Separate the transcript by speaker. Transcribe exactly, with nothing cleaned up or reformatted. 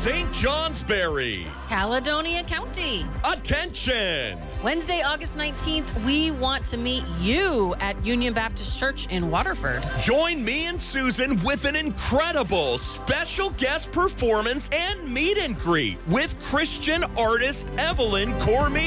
Speaker 1: Saint Johnsbury.
Speaker 2: Caledonia County.
Speaker 1: Attention!
Speaker 2: Wednesday, August nineteenth, we want to meet you at Union Baptist Church in Waterford.
Speaker 1: Join me and Susan with an incredible special guest performance and meet and greet with Christian artist Evelyn Cormier.